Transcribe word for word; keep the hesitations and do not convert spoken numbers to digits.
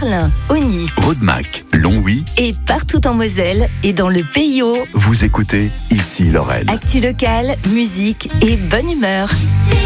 Berlin, Ogny, Rodemack, Longwy et partout en Moselle et dans le Pays Haut. Vous écoutez Ici Lorraine. Actu locale, musique et bonne humeur.